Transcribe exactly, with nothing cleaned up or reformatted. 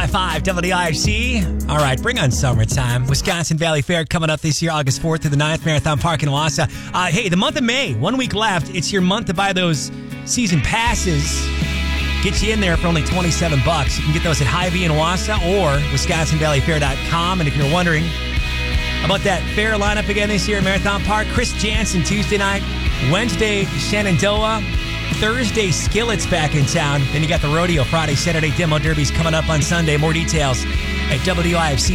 five five W I F C. All right, bring on summertime. Wisconsin Valley Fair coming up this year, August fourth through the ninth, Marathon Park in Owasso. Uh, hey, the month of May, one week left. It's your month to buy those season passes. Get you in there for only twenty-seven bucks. You can get those at Hy-Vee in Owasso or Wisconsin Valley Fair dot com. And if you're wondering about that fair lineup again this year at Marathon Park, Chris Jansen Tuesday night, Wednesday Shenandoah, Thursday Skillet's back in town. Then you got the rodeo Friday, Saturday demo derbies coming up on Sunday. More details at W I F C